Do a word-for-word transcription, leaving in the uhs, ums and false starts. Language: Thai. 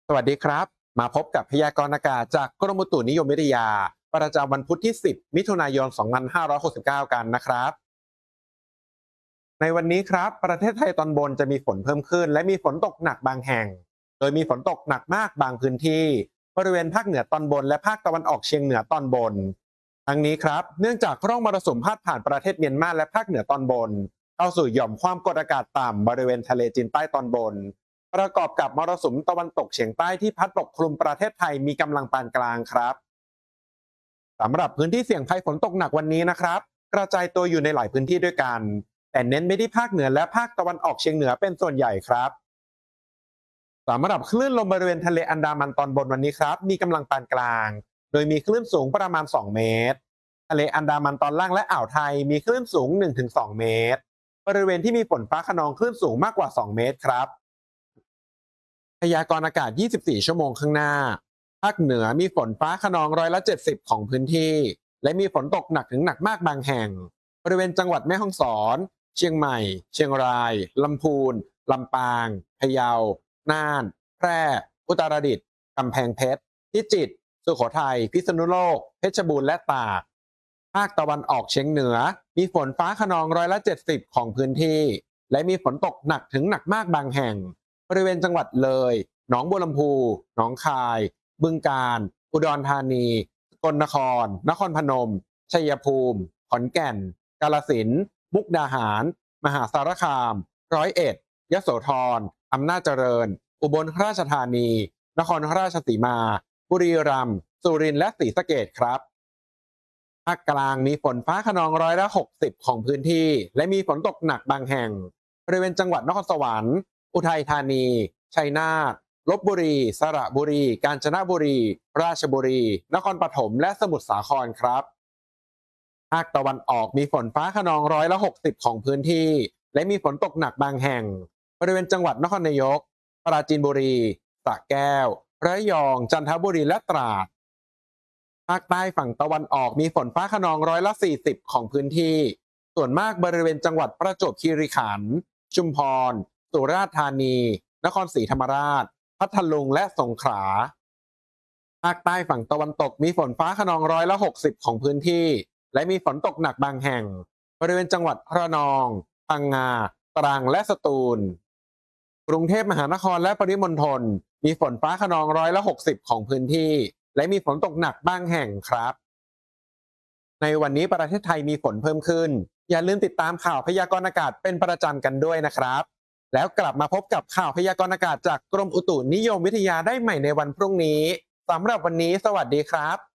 สวัสดีครับมาพบกับพยากรณ์อากาศจากกรมอุตุนิยมวิทยาประจำวันพุธที่สิบมิถุนายนสองพันห้าร้อยหกสิบเก้ากันนะครับในวันนี้ครับประเทศไทยตอนบนจะมีฝนเพิ่มขึ้นและมีฝนตกหนักบางแห่งโดยมีฝนตกหนักมากบางพื้นที่บริเวณภาคเหนือตอนบนและภาคตะวันออกเฉียงเหนือตอนบนทั้งนี้ครับเนื่องจากร่องมรสุมพาดผ่านประเทศเมียนมาและภาคเหนือตอนบนเข้าสู่หย่อมความกดอากาศต่ำบริเวณทะเลจีนใต้ตอนบน ประกอบกับมรสุมตะวันตกเฉียงใต้ที่พัดปกคลุมประเทศไทยมีกำลังปานกลางครับสำหรับพื้นที่เสี่ยงภัยฝนตกหนักวันนี้นะครับกระจายตัวอยู่ในหลายพื้นที่ด้วยกันแต่เน้นไปที่ภาคเหนือและภาคตะวันออกเฉียงเหนือเป็นส่วนใหญ่ครับสำหรับคลื่นลมบริเวณทะเลอันดามันตอนบนวันนี้ครับมีกำลังปานกลางโดยมีคลื่นสูงประมาณสองเมตรทะเลอันดามันตอนล่างและอ่าวไทยมีคลื่นสูง หนึ่งถึงสอง เมตรบริเวณที่มีฝนฟ้าคะนองคลื่นสูงมากกว่าสองเมตรครับ พยากรณ์อากาศ ยี่สิบสี่ ชั่วโมงข้างหน้า ภาคเหนือมีฝนฟ้าคะนองร้อยละ เจ็ดสิบ ของพื้นที่ และมีฝนตกหนักถึงหนักมากบางแห่ง บริเวณจังหวัดแม่ฮ่องสอน เชียงใหม่ เชียงราย ลำพูน ลำปาง พะเยา น่าน แพร่ อุตรดิตถ์กำแพงเพชร พิจิตร สุโขทัย พิษณุโลก เพชรบูรณ์และตาก ภาคตะวันออกเฉียงเหนือ มีฝนฟ้าคะนองร้อยละ เจ็ดสิบ ของพื้นที่ และมีฝนตกหนักถึงหนักมากบางแห่ง บริเวณจังหวัดเลยหนองบัวลำพูหนองคาย บึงกาฬ อุดรธานีสกลนคร นครพนม ชัยภูมิ ขอนแก่น กาฬสินธุ์ มุกดาหาร มหาสารคาม ร้อยเอ็ด ยโสธร อำนาจเจริญ อุบลราชธานี นครราชสีมา บุรีรัมย์ สุรินทร์และศรีสะเกษครับภาคกลางมีฝนฟ้าคะนองร้อยละ หกสิบ ของพื้นที่ และมีฝนตกหนักบางแห่ง บริเวณจังหวัดนครสวรรค์ อุทัยธานี ชัยนาทลพบุรี สระบุรี กาญจนบุรี ราชบุรี นครปฐม และสมุทรสาครครับภาคตะวันออกมีฝนฟ้าคะนองร้อยละ หกสิบ ของพื้นที่ และมีฝนตกหนักบางแห่ง บริเวณจังหวัดนครนายก ปราจีนบุรีสระแก้ว ระยอง จันทบุรี และตราดภาคใต้ฝั่งตะวันออกมีฝนฟ้าคะนองร้อยละ สี่สิบ ของพื้นที่ ส่วนมากบริเวณจังหวัดประจวบคีรีขันธ์ ชุมพร สุราษฎร์ธานี นครศรีธรรมราช พัทลุง และสงขลาภาคใต้ฝั่งตะวันตกมีฝนฟ้าคะนองร้อยละ หกสิบ ของพื้นที่ และมีฝนตกหนักบางแห่ง บริเวณจังหวัดระนอง พังงา ตรัง และสตูล กรุงเทพมหานครและปริมณฑลมีฝนฟ้าคะนองร้อยละ หกสิบ ของพื้นที่ และมีฝนตกหนักบางแห่งครับในวันนี้ประเทศไทยมีฝนเพิ่มขึ้น อย่าลืมติดตามข่าวพยากรณ์อากาศเป็นประจำกันด้วยนะครับแล้วกลับมาพบกับข่าวพยากรณ์อากาศจากกรมอุตุนิยมวิทยาได้ใหม่ในวันพรุ่งนี้สำหรับวันนี้สวัสดีครับ